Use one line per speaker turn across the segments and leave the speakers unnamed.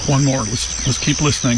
One more. Let's keep listening.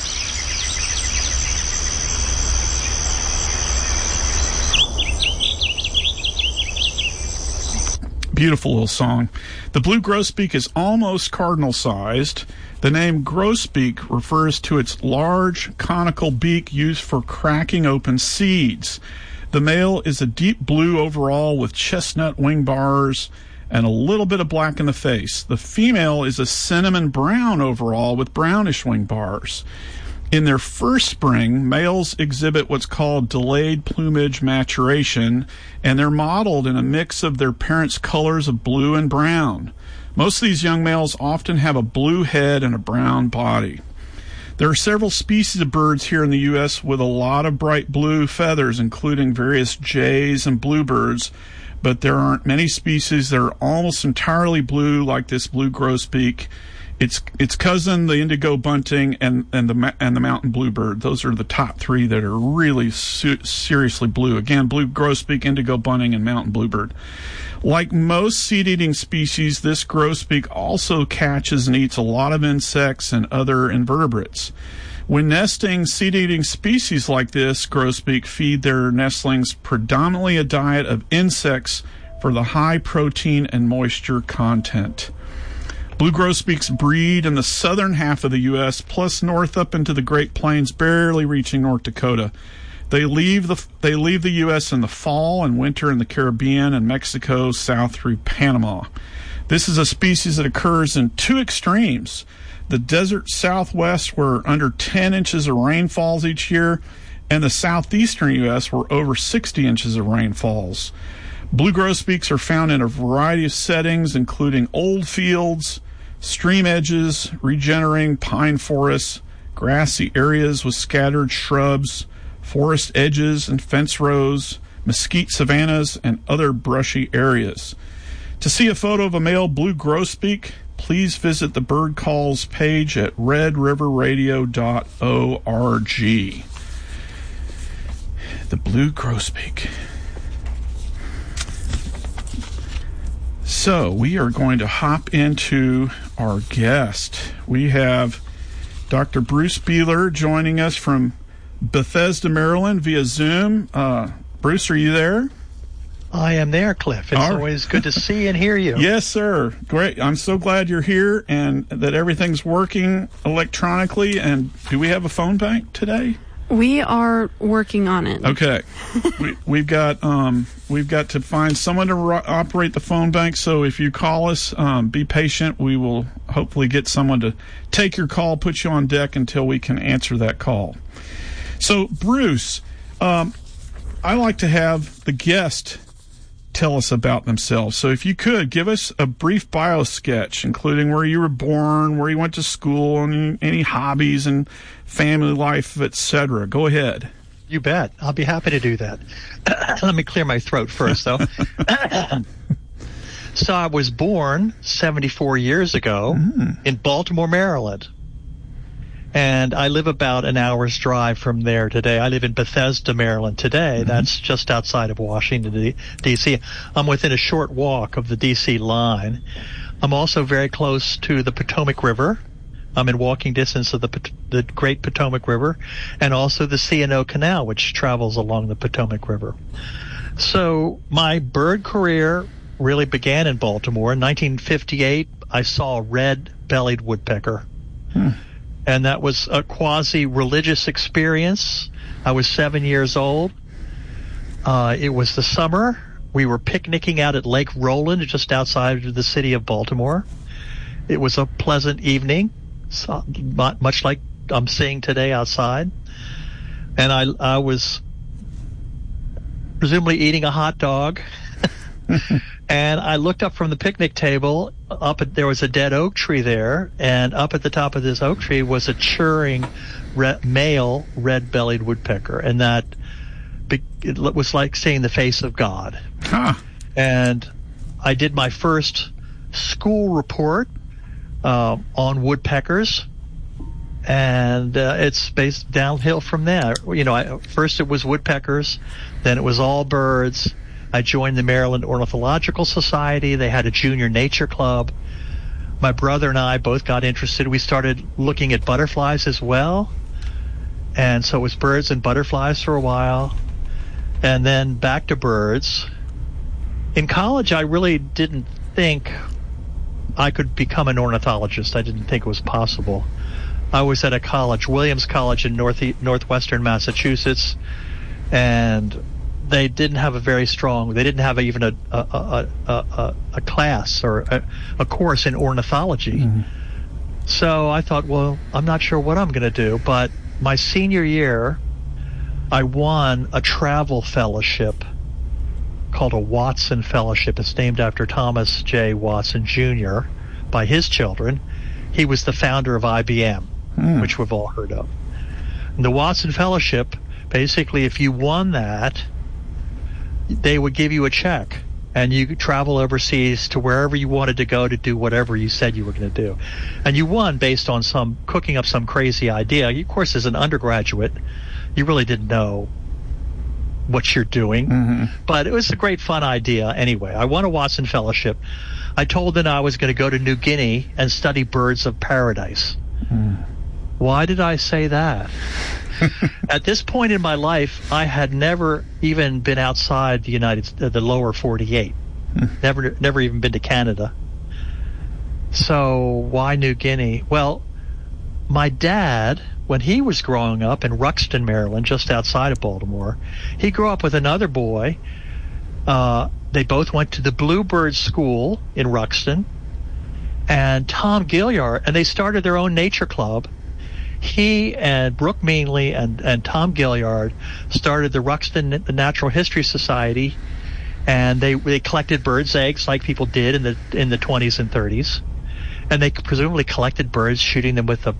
Beautiful little song. The blue grosbeak is almost cardinal-sized. The name grosbeak refers to its large conical beak used for cracking open seeds. The male is a deep blue overall with chestnut wing bars and a little bit of black in the face. The female is a cinnamon brown overall with brownish wing bars. In their first spring, males exhibit what's called delayed plumage maturation, and they're modeled in a mix of their parents' colors of blue and brown. Most of these young males often have a blue head and a brown body. There are several species of birds here in the U.S. with a lot of bright blue feathers, including various jays and bluebirds, but there aren't many species that are almost entirely blue like this blue grosbeak. Its cousin, the indigo bunting, and the mountain bluebird. Those are the top three that are really seriously blue. Again, blue grosbeak, indigo bunting, and mountain bluebird. Like most seed-eating species, this grosbeak also catches and eats a lot of insects and other invertebrates. When nesting, seed-eating species like this grosbeak feed their nestlings predominantly a diet of insects for the high protein and moisture content. Blue grosbeaks breed in the southern half of the U.S., plus north up into the Great Plains, barely reaching North Dakota. They leave the U.S. in the fall and winter in the Caribbean and Mexico, south through Panama. This is a species that occurs in two extremes: the desert southwest, where under 10 inches of rainfalls each year, and the southeastern U.S., where over 60 inches of rain falls. Blue grosbeaks are found in a variety of settings, including old fields, stream edges, regenerating pine forests, grassy areas with scattered shrubs, forest edges and fence rows, mesquite savannas, and other brushy areas. To see a photo of a male blue grosbeak, please visit the Bird Calls page at redriverradio.org. The blue grosbeak. So we are going to hop into our guest. We have Dr. Bruce Beeler joining us from Bethesda, Maryland via Zoom. Bruce, are you there?
I am there, Cliff. It's always good to see and hear you.
Yes, sir. Great. I'm so glad you're here and that everything's working electronically. And do we have a phone bank today?
We are working on it.
Okay. We've got to find someone to operate the phone bank. So if you call us, be patient. We will hopefully get someone to take your call, put you on deck until we can answer that call. So, Bruce, I like to have the guest tell us about themselves. So if you could, give us a brief bio sketch, including where you were born, where you went to school, and any hobbies and family life, etc. Go ahead.
You bet. I'll be happy to do that. Let me clear my throat first, though. So I was born 74 years ago in Baltimore, Maryland. And I live about an hour's drive from there today. I live in Bethesda, Maryland today. That's just outside of Washington, D.C. I'm within a short walk of the D.C. line. I'm also very close to the Potomac River. I'm in walking distance of the Great Potomac River, and also the C&O Canal, which travels along the Potomac River. So my bird career really began in Baltimore. In 1958, I saw a red-bellied woodpecker. And that was a quasi-religious experience. I was 7 years old. It was the summer. We were picnicking out at Lake Roland, just outside of the city of Baltimore. It was a pleasant evening, so, much like I'm seeing today outside. And I was presumably eating a hot dog. And I looked up from the picnic table. There was a dead oak tree there, and up at the top of this oak tree was a churring male red-bellied woodpecker, and it was like seeing the face of God. And I did my first school report on woodpeckers, and it's based downhill from there. First it was woodpeckers, then it was all birds. I joined the Maryland Ornithological Society. They had a junior nature club. my brother and I both got interested. We started looking at butterflies as well. And so it was birds and butterflies for a while. And then back to birds. In college, I really didn't think I could become an ornithologist. I didn't think it was possible. I was at a college, Williams College in northwestern Massachusetts, and they didn't have they didn't have even a class or a course in ornithology. Mm-hmm. So I thought, well, I'm not sure what I'm going to do. But my senior year, I won a travel fellowship called a Watson Fellowship. It's named after Thomas J. Watson Jr. by his children. He was the founder of IBM, which we've all heard of. And the Watson Fellowship, basically, if you won that, they would give you a check, and you could travel overseas to wherever you wanted to go to do whatever you said you were going to do. And you won based on cooking up some crazy idea. Of course, as an undergraduate, you really didn't know what you're doing, but it was a great fun idea anyway. I won a Watson Fellowship. I told them I was going to go to New Guinea and study birds of paradise. Why did I say that? At this point in my life, I had never even been outside the lower 48. Never even been to Canada. So why New Guinea? Well, my dad, when he was growing up in Ruxton, Maryland, just outside of Baltimore, he grew up with another boy. They both went to the Bluebird School in Ruxton, and Tom Gilliard, and they started their own nature club. He and Brooke Meanley and Tom Gilliard started the Ruxton Natural History Society, and they collected birds' eggs like people did in the 20s and 30s, and they presumably collected birds, shooting them with a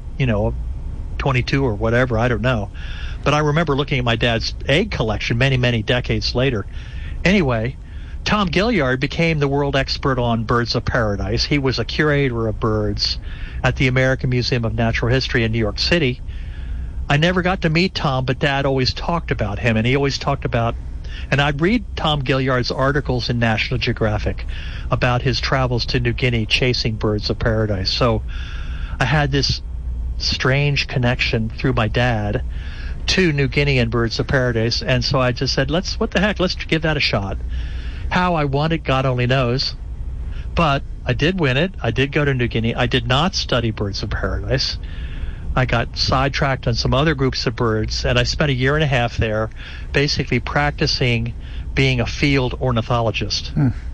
22 or whatever, I don't know. But I remember looking at my dad's egg collection many decades later. Anyway, Tom Gilliard became the world expert on birds of paradise. He was a curator of birds at the American Museum of Natural History in New York City. I never got to meet Tom, but Dad always talked about him, and he always talked about, and I'd read Tom Gilliard's articles in National Geographic about his travels to New Guinea chasing birds of paradise. So I had this strange connection through my dad to New Guinea and birds of paradise, and so I just said, let's give that a shot. How I won it, God only knows. But I did win it. I did go to New Guinea. I did not study birds of paradise. I got sidetracked on some other groups of birds, and I spent a year and a half there basically practicing being a field ornithologist.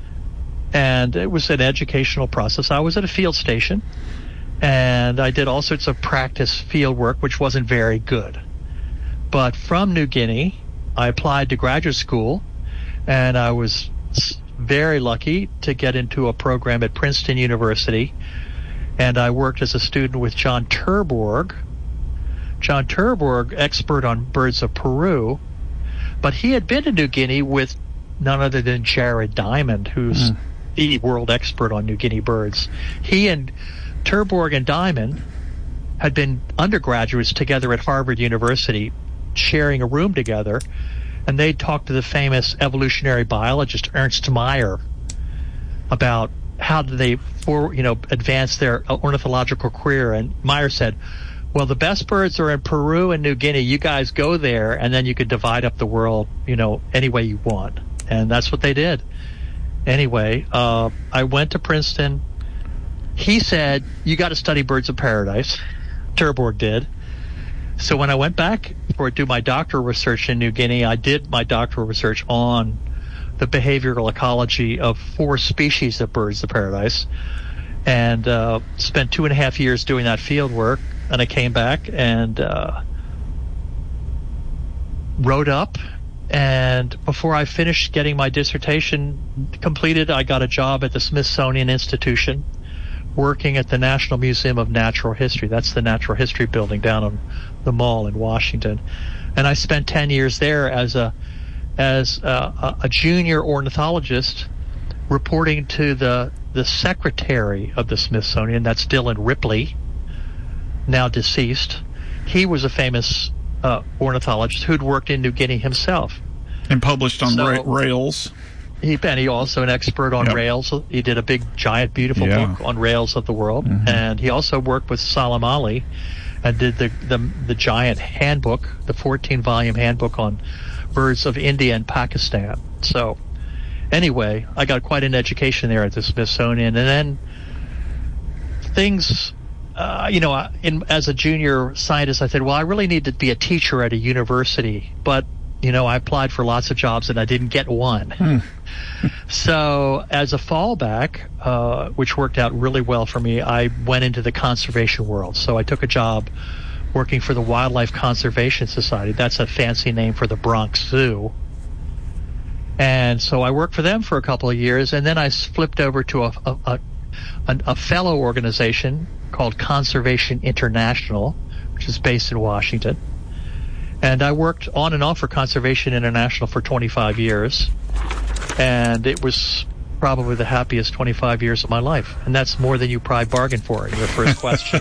And it was an educational process. I was at a field station, and I did all sorts of practice field work, which wasn't very good. But from New Guinea, I applied to graduate school, and I was very lucky to get into a program at Princeton University, and I worked as a student with John Terborg. John Terborg, expert on birds of Peru, but he had been to New Guinea with none other than Jared Diamond, who's the world expert on New Guinea birds. He and Terborg and Diamond had been undergraduates together at Harvard University, sharing a room together, and they talked to the famous evolutionary biologist Ernst Mayr about how did they advance their ornithological career. And Mayr said, well, the best birds are in Peru and New Guinea. You guys go there, and then you could divide up the world, any way you want. And that's what they did. Anyway, I went to Princeton. He said, you got to study birds of paradise. Terborg did. So when I went back to do my doctoral research in New Guinea, I did my doctoral research on the behavioral ecology of 4 species of birds of paradise, and spent 2.5 years doing that field work. And I came back and wrote up, and before I finished getting my dissertation completed, I got a job at the Smithsonian Institution, working at the National Museum of Natural History. That's the Natural History building down on the Mall in Washington. And I spent 10 years there as a junior ornithologist, reporting to the secretary of the Smithsonian. That's Dillon Ripley, now deceased. He was a famous ornithologist who'd worked in New Guinea himself.
And published on Rails.
He also an expert on rails. He did a big, giant, beautiful book on rails of the world, and he also worked with Salam Ali and did the giant handbook, the 14-volume handbook on birds of India and Pakistan. So, anyway, I got quite an education there at the Smithsonian, and then things. As a junior scientist, I said, well, I really need to be a teacher at a university, but I applied for lots of jobs and I didn't get one. So as a fallback, which worked out really well for me, I went into the conservation world. So I took a job working for the Wildlife Conservation Society. That's a fancy name for the Bronx Zoo. And so I worked for them for a couple of years, and then I flipped over to a fellow organization called Conservation International, which is based in Washington. And I worked on and off for Conservation International for 25 years. And it was probably the happiest 25 years of my life. And that's more than you probably bargained for in your first question.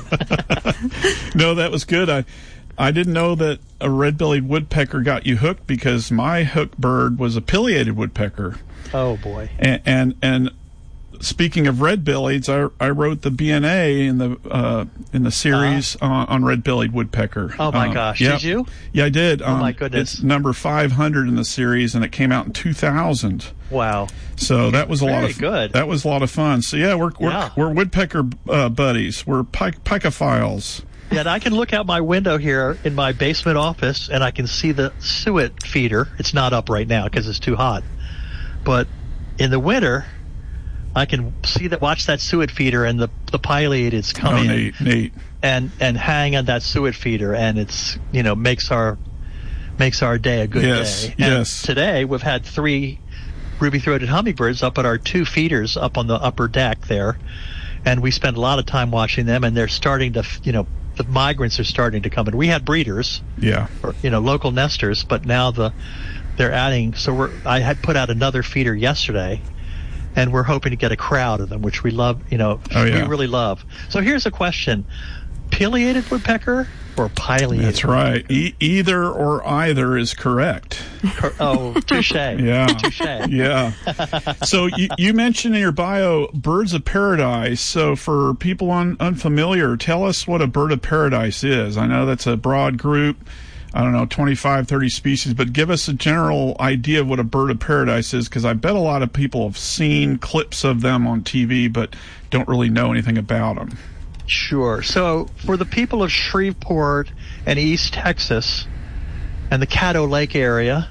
No, that was good. I didn't know that a red-bellied woodpecker got you hooked, because my hook bird was a pileated woodpecker.
Oh, boy.
And speaking of red-bellieds, I wrote the BNA in the series on red-bellied woodpecker.
Oh my gosh! Did you?
Yeah, I did.
Oh my goodness!
It's number 500 in the series, and it came out in 2000.
Wow!
So that was a lot of
good.
That was a lot of fun. So yeah, we're woodpecker buddies. We're picophiles.
Yeah, and I can look out my window here in my basement office, and I can see the suet feeder. It's not up right now because it's too hot, but in the winter, I can watch that suet feeder, and the pileateds come in
neat.
and hang on that suet feeder, and it's makes our day a good day. And
yes.
Today we've had 3 ruby-throated hummingbirds up at our 2 feeders up on the upper deck there, and we spend a lot of time watching them, and they're starting to the migrants are starting to come in. We had breeders, or local nesters, but now they're adding. So I had put out another feeder yesterday. And we're hoping to get a crowd of them, which we love, we really love. So here's a question. Pileated woodpecker or pileated?
That's right. Either or either is correct.
Oh, touche.
Yeah.
Touche.
Yeah. So you mentioned in your bio birds of paradise. So for people unfamiliar, tell us what a bird of paradise is. I know that's a broad group. I don't know, 25, 30 species, but give us a general idea of what a bird of paradise is, because I bet a lot of people have seen clips of them on TV, but don't really know anything about them.
Sure. So for the people of Shreveport and East Texas and the Caddo Lake area,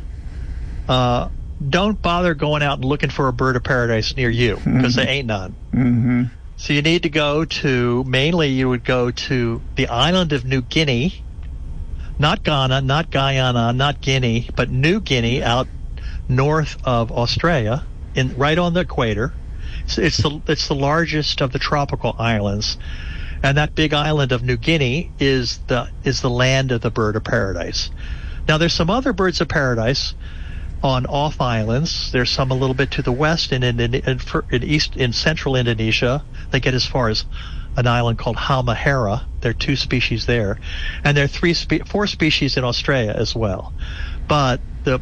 don't bother going out and looking for a bird of paradise near you, because there ain't none.
Mm-hmm.
So you need to go to, mainly you would go to the island of New Guinea, not Ghana, not Guyana, not Guinea, but New Guinea out north of Australia, right on the equator. It's the largest of the tropical islands, and that big island of New Guinea is the land of the bird of paradise. Now there's some other birds of paradise on off islands. There's some a little bit to the west in central Indonesia. They get as far as an island called Halmahera. There are 2 species there, and there are 4 species in Australia as well. But the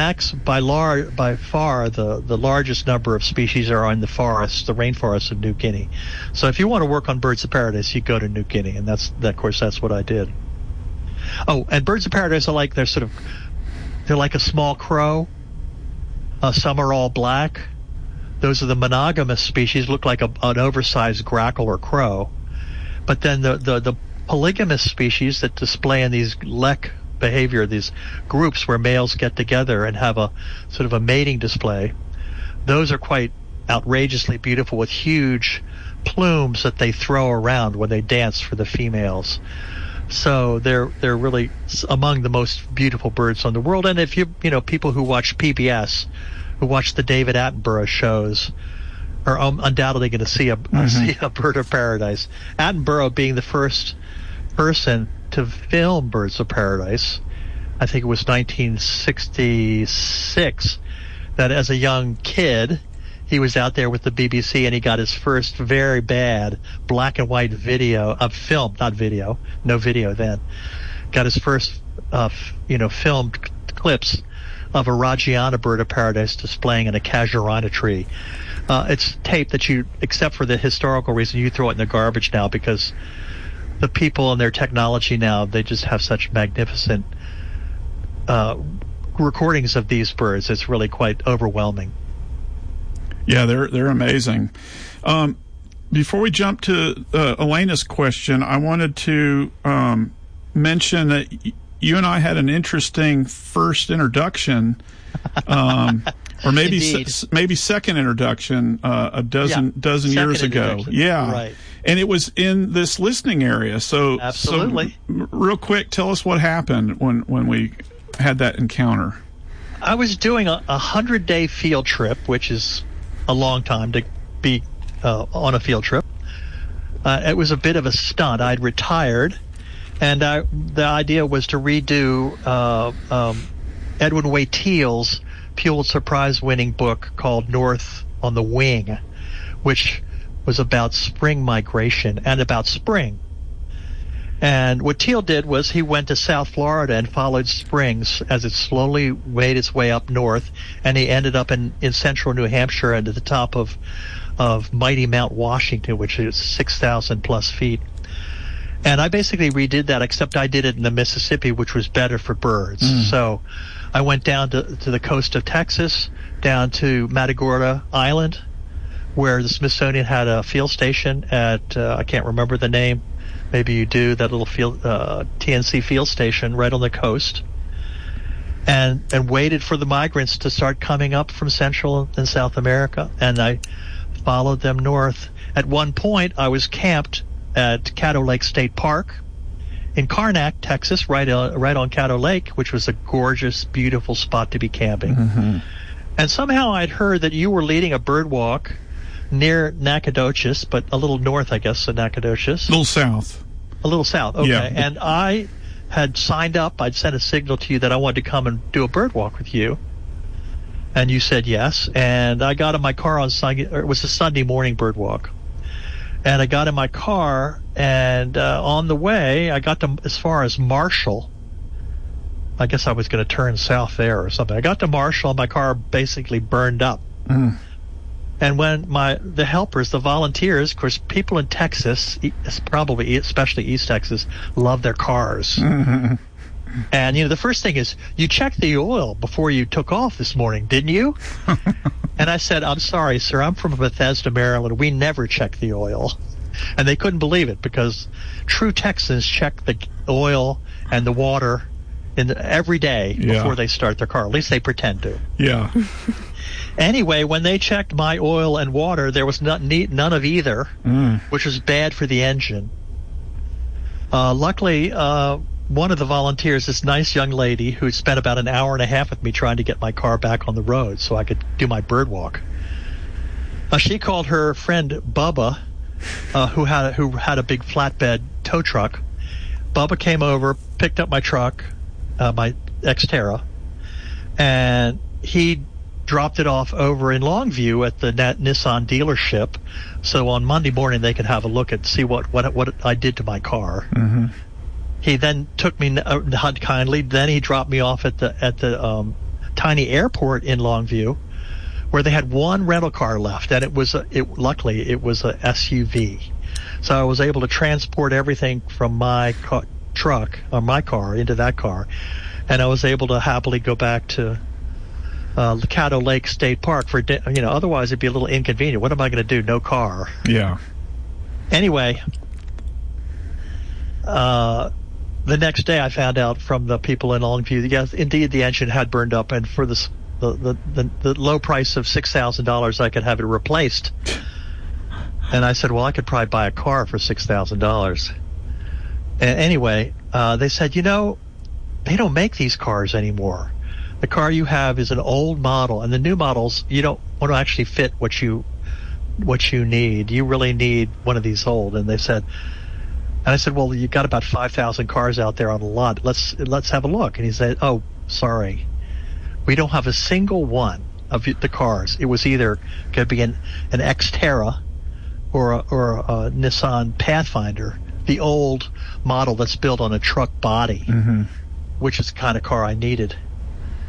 by far the largest number of species are in the rainforests of New Guinea. So if you want to work on birds of paradise, you go to New Guinea, and that's what I did. Oh, and birds of paradise they're like a small crow. Some are all black. Those are the monogamous species, look like an oversized grackle or crow. But then the polygamous species that display in these lek behavior, these groups where males get together and have a sort of a mating display, those are quite outrageously beautiful, with huge plumes that they throw around when they dance for the females. So they're really among the most beautiful birds on the world. And if people who watch PBS, who watch the David Attenborough shows, are undoubtedly going to see a bird of paradise. Attenborough being the first person to film birds of paradise. I think it was 1966 that as a young kid he was out there with the BBC and he got his first very bad black and white video of film, not video, no video then. Got his first film clips of a Rajiana bird of paradise displaying in a casuarina tree. It's tape that you, except for the historical reason, you throw it in the garbage now because the people and their technology now, they just have such magnificent recordings of these birds. It's really quite overwhelming.
Yeah, they're amazing. Before we jump to Elena's question, I wanted to mention that you and I had an interesting first introduction, or maybe second introduction a dozen years ago. Yeah,
right.
And it was in this listening area. So
absolutely.
So, real quick, tell us what happened when we had that encounter.
I was doing a 100-day field trip, which is a long time to be on a field trip. It was a bit of a stunt. I'd retired, and the idea was to redo Edwin Waiteel's Pulitzer Prize-winning book called North on the Wing, which was about spring migration and about spring. And what Teal did was he went to South Florida and followed springs as it slowly made its way up north, and he ended up in central New Hampshire and at the top of mighty Mount Washington, which is 6,000 plus feet. And I basically redid that, except I did it in the Mississippi, which was better for birds. So I went down to the coast of Texas, down to Matagorda Island, where the Smithsonian had a field station at, I can't remember the name. Maybe you do, that little field, TNC field station right on the coast, and waited for the migrants to start coming up from Central and South America. And I followed them north. At one point, I was camped at Caddo Lake State Park in Karnak, Texas, right on Caddo Lake, which was a gorgeous, beautiful spot to be camping. Mm-hmm. And somehow I'd heard that you were leading a bird walk near Nacogdoches, but a little north, I guess, of Nacogdoches.
A little south.
Okay.
Yeah.
And I had signed up. I'd sent a signal to you that I wanted to come and do a bird walk with you. And you said yes. And I got in my car on Sunday. It was a Sunday morning bird walk. And I got in my car, and on the way, I got to as far as Marshall. I guess I was going to turn south there or something. I got to Marshall, and my car basically burned up. Mm. And when the helpers, the volunteers, of course, people in Texas, probably especially East Texas, love their cars. Mm-hmm. And, the first thing is, you checked the oil before you took off this morning, didn't you? And I said, I'm sorry, sir, I'm from Bethesda, Maryland. We never check the oil. And they couldn't believe it, because true Texans check the oil and the water every day before they start their car. At least they pretend to.
Yeah.
Anyway, when they checked my oil and water, there was none of either, which was bad for the engine. Luckily, one of the volunteers, this nice young lady who spent about an hour and a half with me trying to get my car back on the road so I could do my bird walk. She called her friend Bubba, who had a big flatbed tow truck. Bubba came over, picked up my truck, my Xterra, and he dropped it off over in Longview at the Nissan dealership, so on Monday morning they could have a look at see what I did to my car. Mm-hmm. He then took me kindly. Then he dropped me off at the tiny airport in Longview, where they had one rental car left, and luckily it was a SUV, so I was able to transport everything from my car into that car, and I was able to happily go back to Caddo Lake State Park for otherwise it'd be a little inconvenient. What am I going to do? No car.
Yeah.
Anyway, the next day I found out from the people in Longview that yes, indeed the engine had burned up, and for the low price of $6,000 I could have it replaced. And I said, well, I could probably buy a car for $6,000. And anyway, they said, they don't make these cars anymore. The car you have is an old model, and the new models, you don't want to actually fit what you need. You really need one of these old. And they said, and I said, well, you've got about 5,000 cars out there on the lot. Let's have a look. And he said, oh, sorry, we don't have a single one of the cars. It was either going to be an Xterra or a Nissan Pathfinder, the old model that's built on a truck body, mm-hmm. which is the kind of car I needed.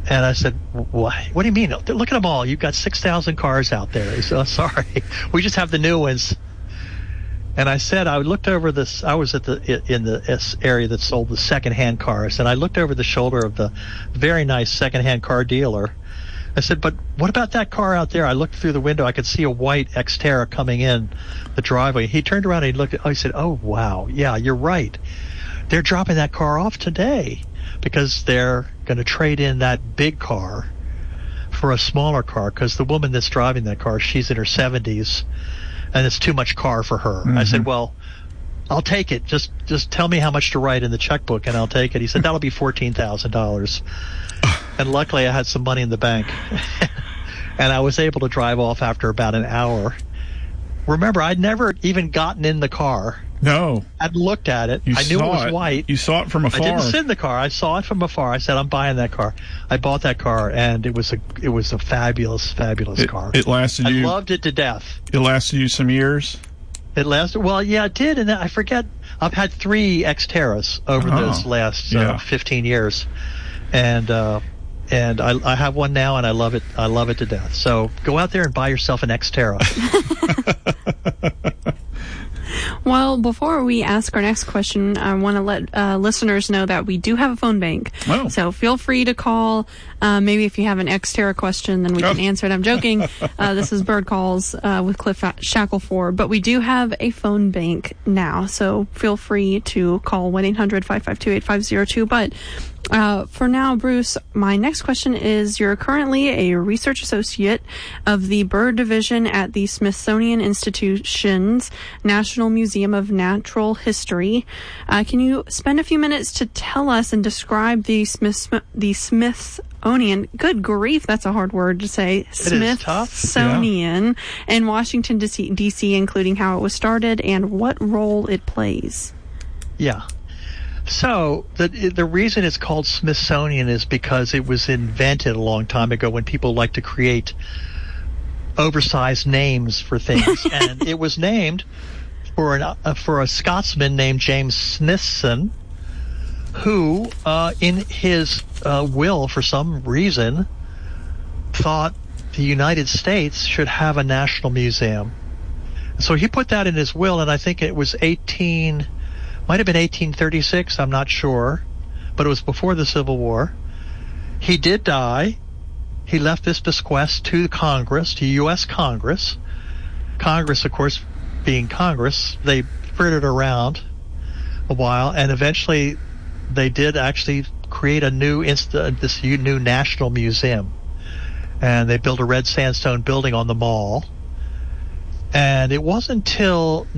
And I said, what do you mean? Look at them all. You've got 6,000 cars out there. He said, oh, sorry. We just have the new ones. And I said, I looked over this. I was in the area that sold the secondhand cars. And I looked over the shoulder of the very nice secondhand car dealer. I said, but what about that car out there? I looked through the window. I could see a white Xterra coming in the driveway. He turned around and he looked at, he said, oh, wow. Yeah, you're right. They're dropping that car off today because they're going to trade in that big car for a smaller car because the woman that's driving that car, she's in her 70s and it's too much car for her. I said, well, I'll take it. Just tell me how much to write in the checkbook and I'll take it. He said, that'll be $14,000. And luckily I had some money in the bank. And I was able to drive off after about an hour. Remember, I'd never even gotten in the car.
No.
I'd looked at it. I knew it was white.
You saw it from afar.
I didn't sit in the car. I saw it from afar. I said, I'm buying that car. I bought that car, and it was a fabulous, fabulous car.
It lasted you...
I loved it to death.
It lasted you some years?
It lasted... Well, yeah, it did, and I forget... I've had 3 Xterras over those last 15 years. And I have one now, and I love it. I love it to death. So go out there and buy yourself an Xterra.
Well, before we ask our next question, I want to let listeners know that we do have a phone bank.
Oh.
So feel free to call. Maybe if you have an Xterra question, then we can answer it. I'm joking. This is Bird Calls with Cliff Shackelford. But we do have a phone bank now. So feel free to call 1-800-552-8502. But for now, Bruce, my next question is, you're currently a research associate of the Bird Division at the Smithsonian Institution's National Museum of Natural History. Can you spend a few minutes to tell us and describe the Smithsonian, good grief, that's a hard word to say, Smithsonian in Washington, D.C., including how it was started and what role it plays?
Yeah. So the reason it's called Smithsonian is because it was invented a long time ago when people like to create oversized names for things, and it was named for a Scotsman named James Smithson, who in his will, for some reason, thought the United States should have a national museum. So he put that in his will, and I think it was might have been 1836, I'm not sure, but it was before the Civil War. He did die. He left this bequest to Congress, to U.S. Congress. Congress, of course, being Congress, they frittered around a while, and eventually they did actually create a new new national museum. And they built a red sandstone building on the mall. And it wasn't until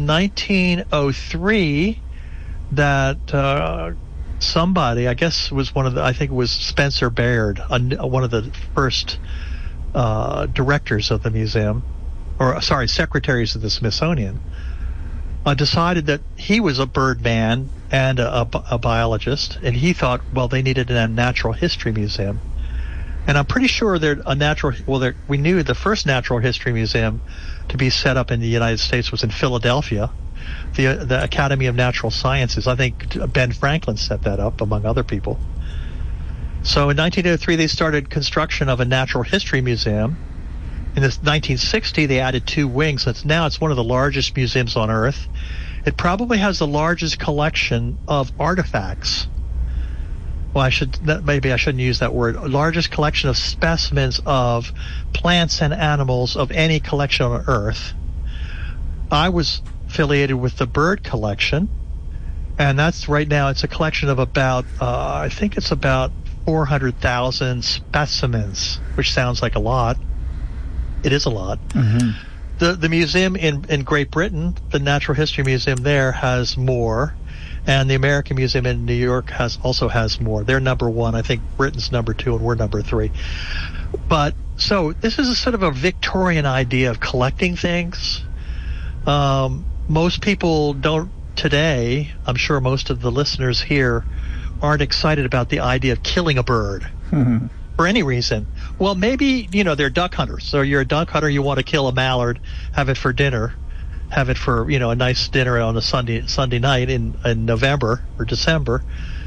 1903 that somebody, I guess it was I think it was Spencer Baird, one of the first directors of the museum, secretaries of the Smithsonian, decided that he was a bird man and a biologist, and he thought, well, they needed a natural history museum. And I'm pretty sure we knew the first natural history museum to be set up in the United States was in Philadelphia, the Academy of Natural Sciences. I think Ben Franklin set that up, among other people. So in 1903, they started construction of a natural history museum. In 1960, they added 2 wings. Now it's one of the largest museums on Earth. It probably has the largest collection of artifacts. Well, maybe I shouldn't use that word. Largest collection of specimens of plants and animals of any collection on Earth. I was affiliated with the bird collection, and that's right now it's a collection of about I think it's about 400,000 specimens, which sounds like a lot. It is a lot. Mm-hmm. The museum in Great Britain, the Natural History Museum there, has more, and the American Museum in New York also has more. They're number 1. I think Britain's number 2, and we're number 3. But so this is a sort of a Victorian idea of collecting things. Most people don't today. I'm sure most of the listeners here aren't excited about the idea of killing a bird for any reason. Well, maybe, they're duck hunters. So you're a duck hunter, you want to kill a mallard, have it for dinner, have it for, a nice dinner on a Sunday night in November or December.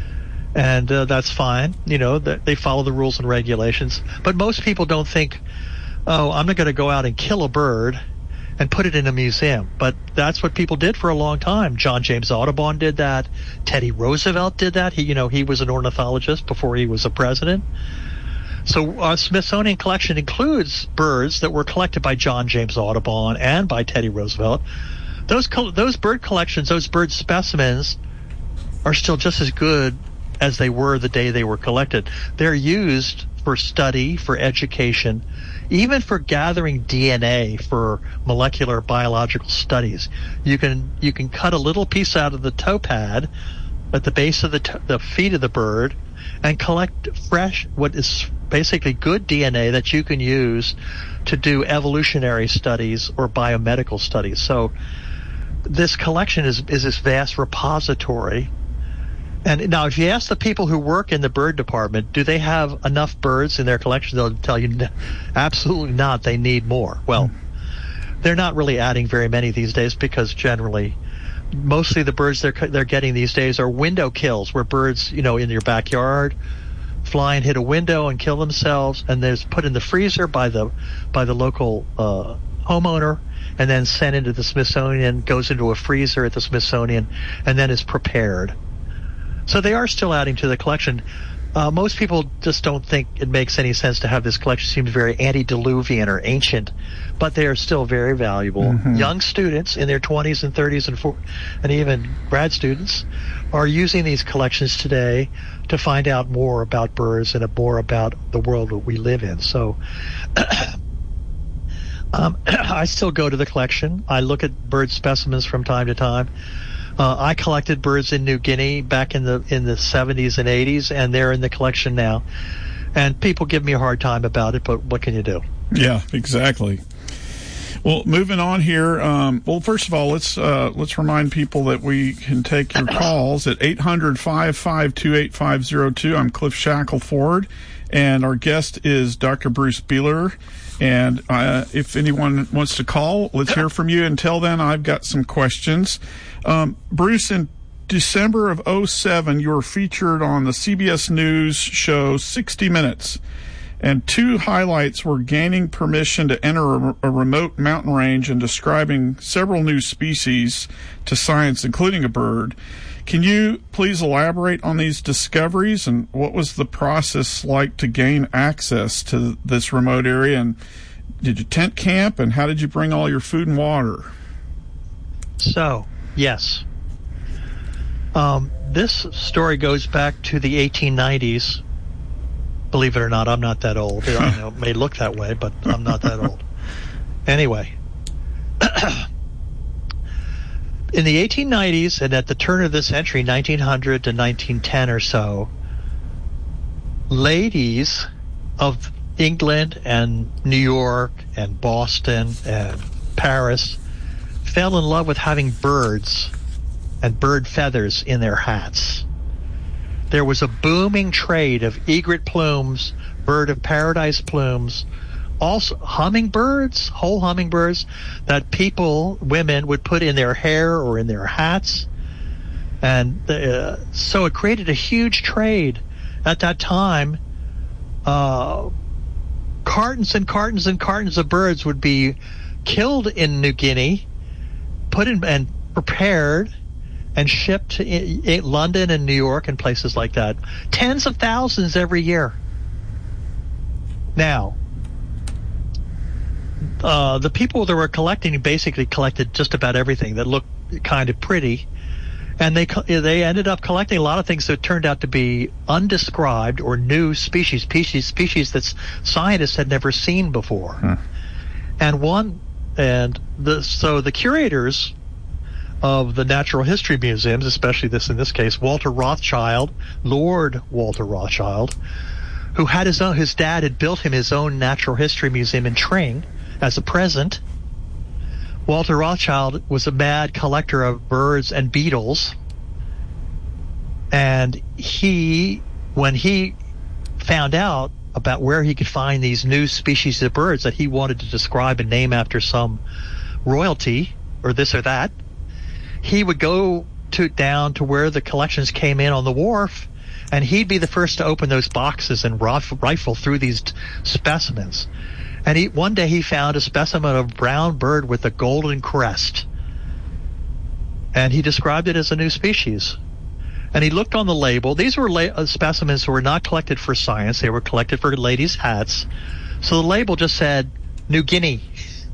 And that's fine. They follow the rules and regulations. But most people don't think, oh, I'm not going to go out and kill a bird and put it in a museum. But that's what people did for a long time. John James Audubon did that. Teddy Roosevelt did that. He was an ornithologist before he was a president. So our Smithsonian collection includes birds that were collected by John James Audubon and by Teddy Roosevelt. Those bird collections, those bird specimens, are still just as good as they were the day they were collected. They're used for study, for education, even for gathering DNA for molecular biological studies. You can cut a little piece out of the toe pad at the base of the feet of the bird and collect fresh, what is basically good DNA that you can use to do evolutionary studies or biomedical studies. So this collection is this vast repository. And now, if you ask the people who work in the bird department, do they have enough birds in their collection? They'll tell you, absolutely not. They need more. Well, they're not really adding very many these days because generally, mostly the birds they're getting these days are window kills, where birds, in your backyard, fly and hit a window and kill themselves, and they're put in the freezer by the local homeowner, and then sent into the Smithsonian, goes into a freezer at the Smithsonian, and then is prepared. So they are still adding to the collection. Most people just don't think it makes any sense to have this collection. It seems very antediluvian or ancient, but they are still very valuable. Mm-hmm. Young students in their 20s and 30s and even grad students are using these collections today to find out more about birds and more about the world that we live in. So I still go to the collection. I look at bird specimens from time to time. I collected birds in New Guinea back in the 70s and 80s, and they're in the collection now. And people give me a hard time about it, but what can you do?
Yeah, exactly. Well, moving on here. First of all, let's remind people that we can take your calls at 800-552-8502. I'm Cliff Shackelford, and our guest is Dr. Bruce Beehler. And if anyone wants to call, let's hear from you. Until then, I've got some questions. Bruce, in December of 2007, you were featured on the CBS News show 60 Minutes. And two highlights were gaining permission to enter a remote mountain range and describing several new species to science, including a bird. Can you please elaborate on these discoveries, and what was the process like to gain access to this remote area? And did you tent camp, and how did you bring all your food and water?
So, yes. This story goes back to the 1890s. Believe it or not, I'm not that old. I know it may look that way, but I'm not that old. Anyway, in the 1890s and at the turn of the century, 1900 to 1910 or so, ladies of England and New York and Boston and Paris fell in love with having birds and bird feathers in their hats. There was a booming trade of egret plumes, bird of paradise plumes, also hummingbirds, whole hummingbirds that women would put in their hair or in their hats. And so it created a huge trade. At that time, cartons and cartons and cartons of birds would be killed in New Guinea, put in and prepared, and shipped to London and New York and places like that. Tens of thousands every year. Now, the people that were collecting basically collected just about everything that looked kind of pretty, and they ended up collecting a lot of things that turned out to be undescribed or new species that scientists had never seen before. So the curators of the natural history museums, especially in this case, Walter Rothschild, Lord Walter Rothschild, who had his dad had built him his own natural history museum in Tring as a present. Walter Rothschild was a mad collector of birds and beetles, and when he found out about where he could find these new species of birds that he wanted to describe and name after some royalty or this or that, he would go down to where the collections came in on the wharf and he'd be the first to open those boxes and rifle through these specimens. And one day he found a specimen of brown bird with a golden crest, and he described it as a new species. And he looked on the label. These were specimens that were not collected for science. They were collected for ladies' hats. So the label just said New Guinea.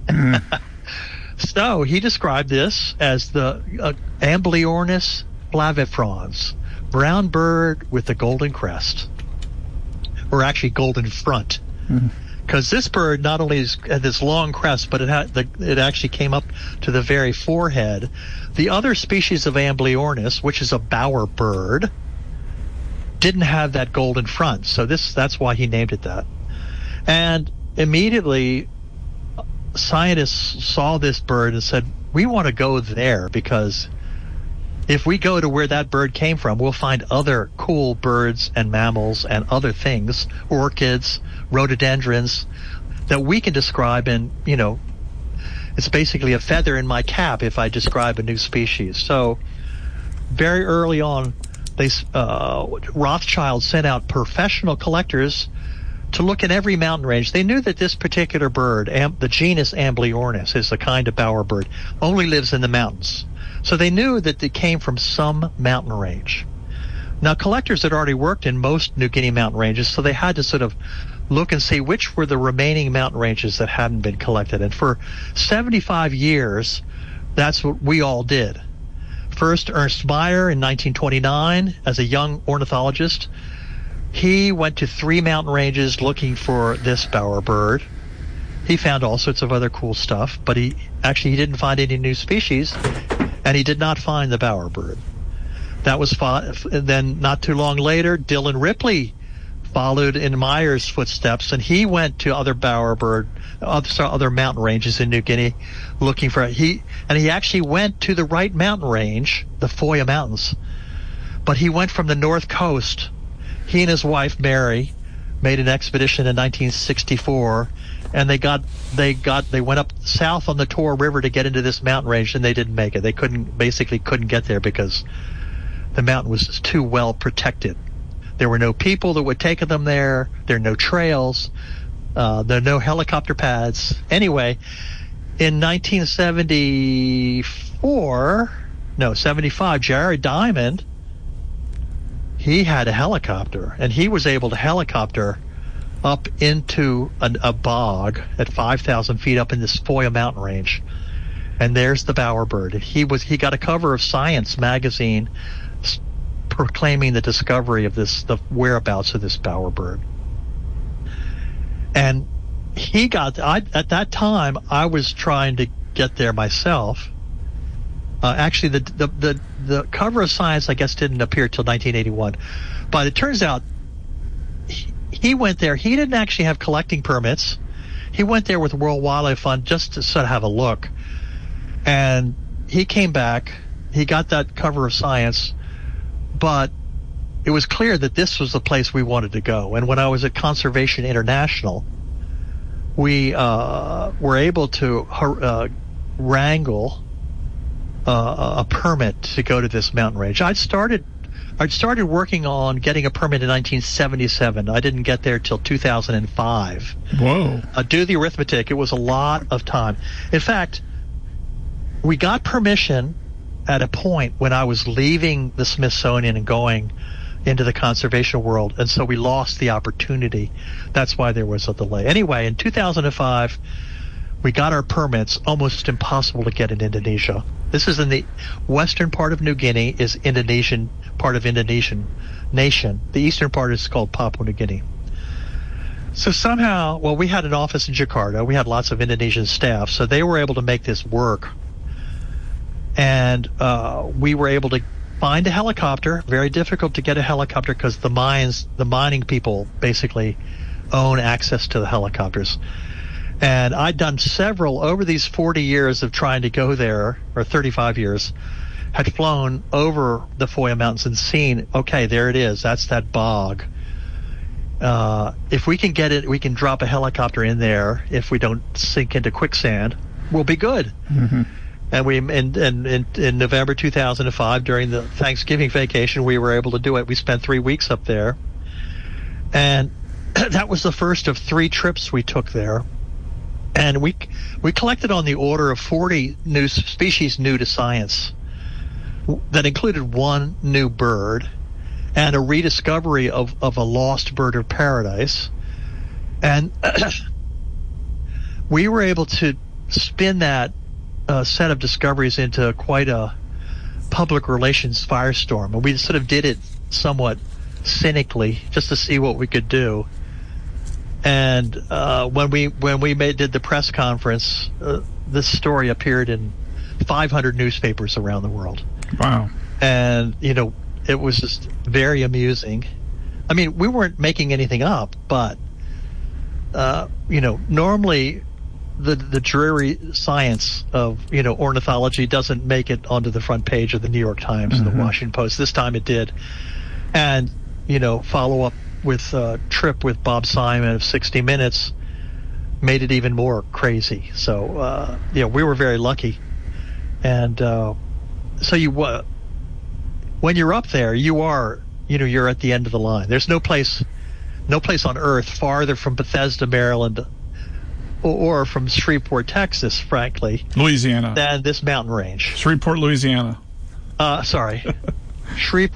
So he described this as the Amblyomys flavifrons, brown bird with a golden crest, or actually golden front. Because this bird not only had this long crest, but it actually came up to the very forehead. The other species of Amblyomys, which is a bower bird, didn't have that golden front. So that's why he named it that. And immediately, scientists saw this bird and said, we want to go there, because if we go to where that bird came from, we'll find other cool birds and mammals and other things, orchids, rhododendrons, that we can describe. And, it's basically a feather in my cap if I describe a new species. So very early on, Rothschild sent out professional collectors to look at every mountain range. They knew that this particular bird, the genus Amblyomys, is the kind of bower bird, only lives in the mountains. So they knew that it came from some mountain range. Now, collectors had already worked in most New Guinea mountain ranges, so they had to sort of look and see which were the remaining mountain ranges that hadn't been collected. And for 75 years, that's what we all did. First, Ernst Mayr in 1929, as a young ornithologist, he went to 3 mountain ranges looking for this bower bird. He found all sorts of other cool stuff, but he didn't find any new species, and he did not find the bower bird. That was then not too long later, Dillon Ripley followed in Mayer's footsteps, and he went to other bower bird, other mountain ranges in New Guinea, looking for he actually went to the right mountain range, the Foya Mountains, but he went from the north coast. He and his wife Mary made an expedition in 1964, and they went up south on the Tor River to get into this mountain range, and they didn't make it. They couldn't get there because the mountain was too well protected. There were no people that would take them there. There are no trails. There are no helicopter pads. Anyway, in 75, Jared Diamond, he had a helicopter, and he was able to helicopter up into a bog at 5,000 feet up in this Foya mountain range. And there's the bower bird. He got a cover of Science magazine proclaiming the discovery of the whereabouts of this bower bird. And at that time, I was trying to get there myself. Actually, the cover of Science, I guess, didn't appear till 1981. But it turns out he went there. He didn't actually have collecting permits. He went there with the World Wildlife Fund just to sort of have a look. And he came back. He got that cover of Science. But it was clear that this was the place we wanted to go. And when I was at Conservation International, we were able to wrangle a permit to go to this mountain range. I'd started working on getting a permit in 1977. I didn't get there till 2005.
Whoa.
Do the arithmetic. It was a lot of time. In fact, we got permission at a point when I was leaving the Smithsonian and going into the conservation world, and so we lost the opportunity. That's why there was a delay. Anyway, in 2005, we got our permits. Almost impossible to get in Indonesia. This is in the western part of New Guinea, is part of Indonesian nation. The eastern part is called Papua New Guinea. So somehow, we had an office in Jakarta. We had lots of Indonesian staff, so they were able to make this work. And we were able to find a helicopter. Very difficult to get a helicopter because the mining people basically own access to the helicopters. And I'd done several over these 40 years of trying to go there, or 35 years, had flown over the Foya Mountains and seen, okay, there it is. That's that bog. If we can get it, we can drop a helicopter in there. If we don't sink into quicksand, we'll be good. Mm-hmm. And we in November 2005, during the Thanksgiving vacation, we were able to do it. We spent 3 weeks up there, and that was the first of 3 trips we took there. And we collected on the order of 40 new species new to science. That included 1 new bird and a rediscovery of a lost bird of paradise. And we were able to spin that set of discoveries into quite a public relations firestorm. And we sort of did it somewhat cynically just to see what we could do. And when we did the press conference, this story appeared in 500 newspapers around the world.
Wow.
And, it was just very amusing. I mean, we weren't making anything up, but, normally the dreary science of, ornithology doesn't make it onto the front page of the New York Times and the Washington Post. This time it did. And, follow up with a trip with Bob Simon of 60 Minutes made it even more crazy. So, we were very lucky. And so when you're up there, you're at the end of the line. There's no place on earth farther from Bethesda, Maryland, or from Shreveport, Texas, frankly,
Louisiana,
than this mountain range.
Shreveport, Louisiana.
Sorry. Shreveport.